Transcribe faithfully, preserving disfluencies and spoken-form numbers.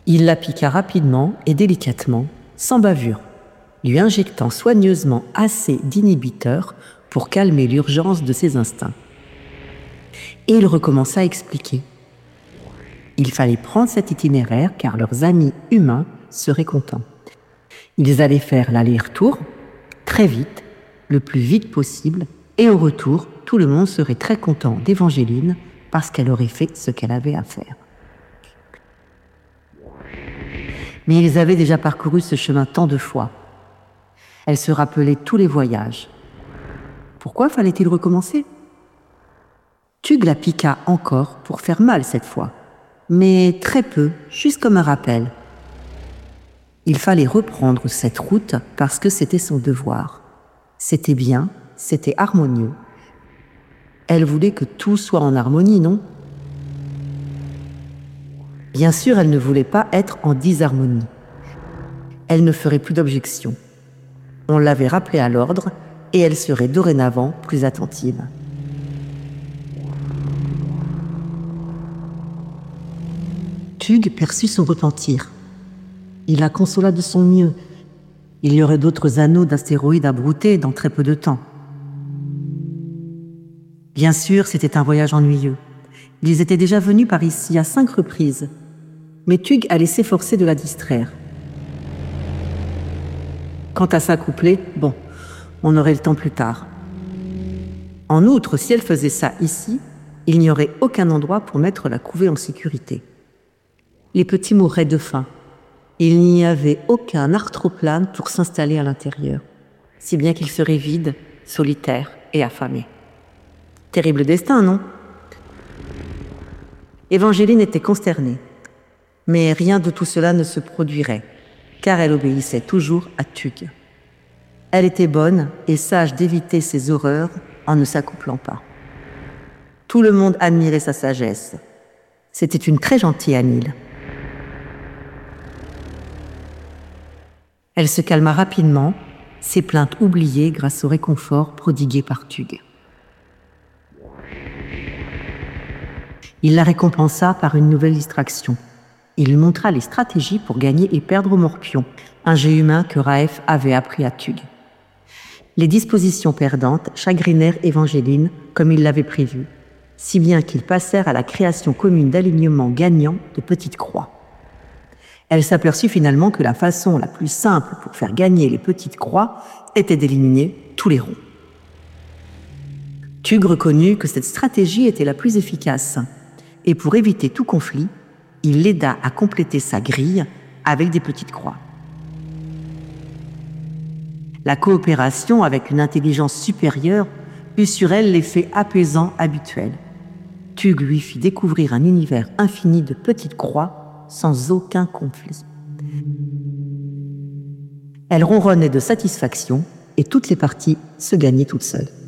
Il la piqua rapidement et délicatement, sans bavure, lui injectant soigneusement assez d'inhibiteurs pour calmer l'urgence de ses instincts. Et il recommença à expliquer. Il fallait prendre cet itinéraire car leurs amis humains seraient contents. Ils allaient faire l'aller-retour, très vite, le plus vite possible, et au retour, tout le monde serait très content d'Évangéline parce qu'elle aurait fait ce qu'elle avait à faire. Mais ils avaient déjà parcouru ce chemin tant de fois. Elle se rappelait tous les voyages. Pourquoi fallait-il recommencer ? Tug la piqua encore pour faire mal cette fois, mais très peu, juste comme un rappel. Il fallait reprendre cette route parce que c'était son devoir. C'était bien, c'était harmonieux. Elle voulait que tout soit en harmonie, non ? Bien sûr, elle ne voulait pas être en disharmonie. Elle ne ferait plus d'objection. On l'avait rappelée à l'ordre et elle serait dorénavant plus attentive. Tug perçut son repentir. Il la consola de son mieux. Il y aurait d'autres anneaux d'astéroïdes à brouter dans très peu de temps. Bien sûr, c'était un voyage ennuyeux. Ils étaient déjà venus par ici à cinq reprises. Mais Tug allait s'efforcer de la distraire. Quant à s'accoupler, bon, on aurait le temps plus tard. En outre, si elle faisait ça ici, il n'y aurait aucun endroit pour mettre la couvée en sécurité. Les petits mourraient de faim. Il n'y avait aucun arthroplane pour s'installer à l'intérieur, si bien qu'ils seraient vides, solitaires et affamés. Terrible destin, non ? Évangéline était consternée. Mais rien de tout cela ne se produirait, car elle obéissait toujours à Tug. Elle était bonne et sage d'éviter ces horreurs en ne s'accouplant pas. Tout le monde admirait sa sagesse. C'était une très gentille Anil. Elle se calma rapidement, ses plaintes oubliées grâce au réconfort prodigué par Tug. Il la récompensa par une nouvelle distraction. Il lui montra les stratégies pour gagner et perdre Morpion, un jet humain que Raef avait appris à Tug. Les dispositions perdantes chagrinèrent Évangéline comme il l'avait prévu, si bien qu'ils passèrent à la création commune d'alignements gagnants de petites croix. Elle s'aperçut finalement que la façon la plus simple pour faire gagner les petites croix était d'éliminer tous les ronds. Tug reconnut que cette stratégie était la plus efficace, et pour éviter tout conflit, il l'aida à compléter sa grille avec des petites croix. La coopération avec une intelligence supérieure eut sur elle l'effet apaisant habituel. Tug lui fit découvrir un univers infini de petites croix sans aucun conflit. Elle ronronnait de satisfaction et toutes les parties se gagnaient toutes seules.